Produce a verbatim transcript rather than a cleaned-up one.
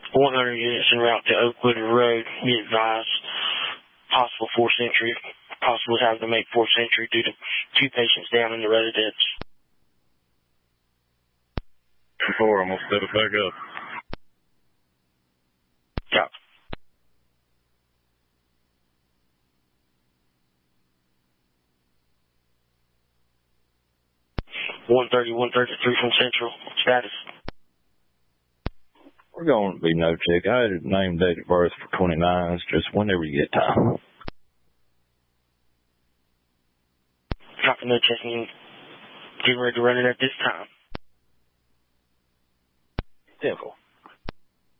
one hundred units en route to Oakwood Road. Be advised, possible fourth entry, possibly having to make fourth entry due to two patients down in the residence. Four, I'm going to set it back up. Copy. one thirty, one thirty-three from Central. Status. We're going to be no check. I had a name, date of birth for twenty-nine. It's just whenever you get time. Copy, no checking. Getting ready to run it at this time. Simple.